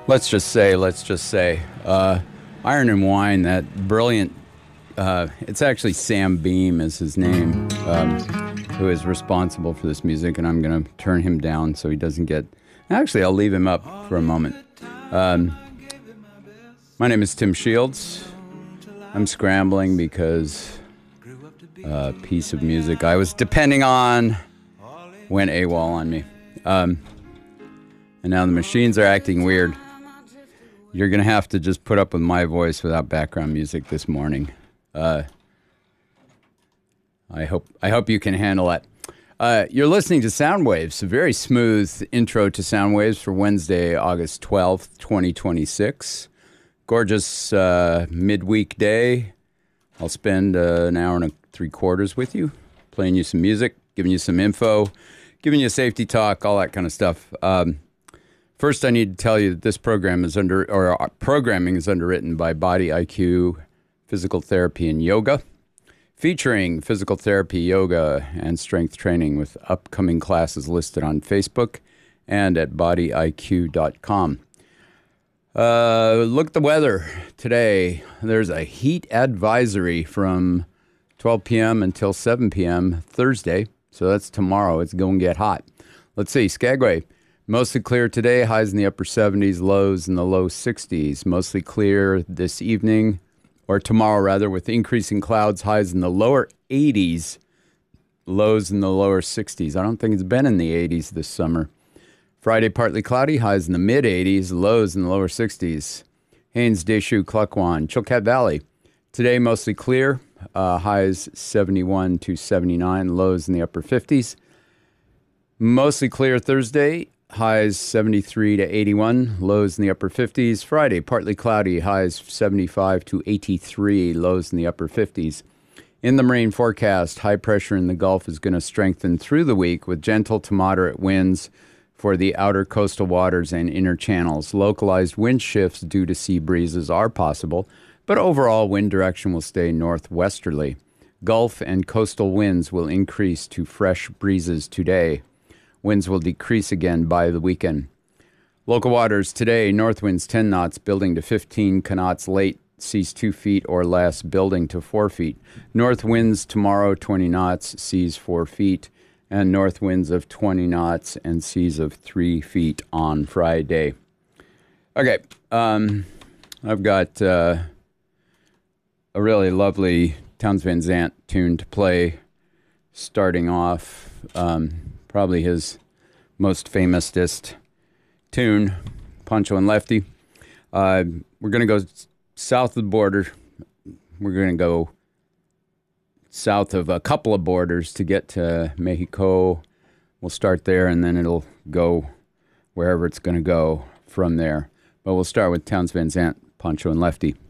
let's just say, Iron and Wine, that brilliant, it's actually Sam Beam is his name, who is responsible for this music, and I'm going to turn him down so he doesn't get, actually, I'll leave him up for a moment. My name is Tim Shields. I'm scrambling because a piece of music I was depending on went AWOL on me. And now the machines are acting weird. You're going to have to just put up with my voice without background music this morning. I hope you can handle that. You're listening to Soundwaves, a very smooth intro to Soundwaves for Wednesday, August 12th, 2026. Gorgeous midweek day. I'll spend an hour and 3/4 with you, playing you some music, giving you some info, giving you a safety talk, all that kind of stuff. First, I need to tell you that this program is programming is underwritten by Body IQ Physical Therapy and Yoga, featuring physical therapy, yoga, and strength training with upcoming classes listed on Facebook and at bodyiq.com. Look at the weather today. There's a heat advisory from 12 p.m. until 7 p.m. Thursday, so that's tomorrow. It's going to get hot. Let's see, Skagway. Mostly clear today, highs in the upper 70s, lows in the low 60s. Mostly clear this evening, or tomorrow rather, with increasing clouds, highs in the lower 80s, lows in the lower 60s. I don't think it's been in the 80s this summer. Friday, partly cloudy, highs in the mid-80s, lows in the lower 60s. Haines, Deschutes, Klukwan, Chilkat Valley. Today, mostly clear, highs 71 to 79, lows in the upper 50s. Mostly clear Thursday, highs 73 to 81, lows in the upper 50s. Friday, partly cloudy, highs 75 to 83, lows in the upper 50s. In the marine forecast, high pressure in the Gulf is going to strengthen through the week with gentle to moderate winds for the outer coastal waters and inner channels. Localized wind shifts due to sea breezes are possible, but overall wind direction will stay northwesterly. Gulf and coastal winds will increase to fresh breezes today. Winds will decrease again by the weekend. Local waters today, north winds 10 knots, building to 15 knots late, seas 2 feet or less, building to 4 feet. North winds tomorrow, 20 knots, seas 4 feet. And north winds of 20 knots and seas of 3 feet on Friday. Okay, I've got a really lovely Townes Van Zandt tune to play, starting off, probably his most famousest tune, Pancho and Lefty. We're going to go south of the border. We're going to go south of a couple of borders to get to Mexico. We'll start there, and then it'll go wherever it's going to go from there. But we'll start with Townes Van Zandt, Pancho and Lefty.